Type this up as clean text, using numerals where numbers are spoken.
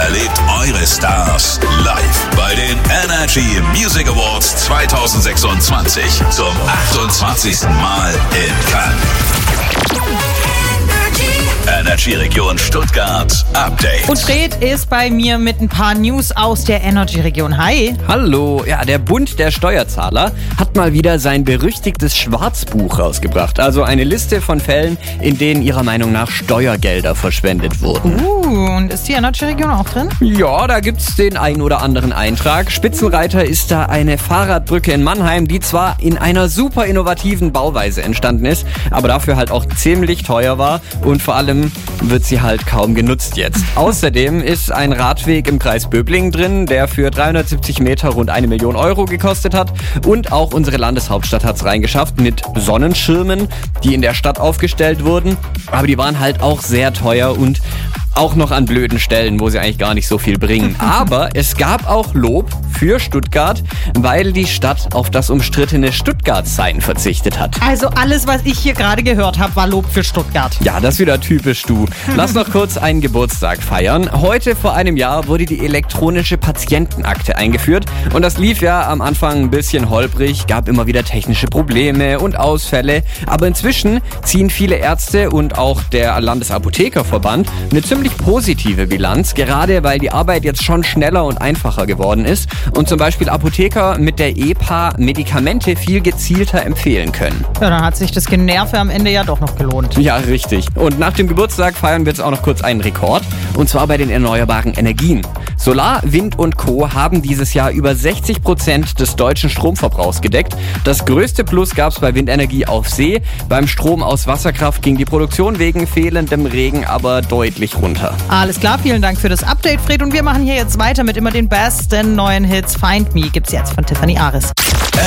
Erlebt eure Stars live bei den Energy Music Awards 2026 zum 28. Mal in Cannes. Energy Region Stuttgart Update. Und Fred ist bei mir mit ein paar News aus der Energy Region. Hi. Hallo, ja, der Bund der Steuerzahler hat mal wieder sein berüchtigtes Schwarzbuch rausgebracht. Also eine Liste von Fällen, in denen ihrer Meinung nach Steuergelder verschwendet wurden. Und ist die Energy Region auch drin? Ja, da gibt's den ein oder anderen Eintrag. Spitzenreiter ist da eine Fahrradbrücke in Mannheim, die zwar in einer super innovativen Bauweise entstanden ist, aber dafür halt auch ziemlich teuer war und vor allem wird sie halt kaum genutzt jetzt. Außerdem ist ein Radweg im Kreis Böblingen drin, der für 370 Meter rund 1 Million Euro gekostet hat. Und auch unsere Landeshauptstadt hat's reingeschafft mit Sonnenschirmen, die in der Stadt aufgestellt wurden. Aber die waren halt auch sehr teuer und auch noch an blöden Stellen, wo sie eigentlich gar nicht so viel bringen. Aber es gab auch Lob für Stuttgart, weil die Stadt auf das umstrittene Stuttgart-Sign verzichtet hat. Also alles, was ich hier gerade gehört habe, war Lob für Stuttgart. Ja, das ist wieder typisch du. Lass noch kurz einen Geburtstag feiern. Heute vor einem Jahr wurde die elektronische Patientenakte eingeführt und das lief ja am Anfang ein bisschen holprig, gab immer wieder technische Probleme und Ausfälle, aber inzwischen ziehen viele Ärzte und auch der Landesapothekerverband eine ziemlich positive Bilanz, gerade weil die Arbeit jetzt schon schneller und einfacher geworden ist und zum Beispiel Apotheker mit der EPA Medikamente viel gezielter empfehlen können. Ja, dann hat sich das Generve am Ende ja doch noch gelohnt. Ja, richtig. Und nach dem Geburtstag feiern wir jetzt auch noch kurz einen Rekord, und zwar bei den erneuerbaren Energien. Solar, Wind und Co. haben dieses Jahr über 60% des deutschen Stromverbrauchs gedeckt. Das größte Plus gab es bei Windenergie auf See. Beim Strom aus Wasserkraft ging die Produktion wegen fehlendem Regen aber deutlich runter. Alles klar, vielen Dank für das Update, Fred. Und wir machen hier jetzt weiter mit immer den besten neuen Hits. Find Me gibt's jetzt von Tiffany Aris.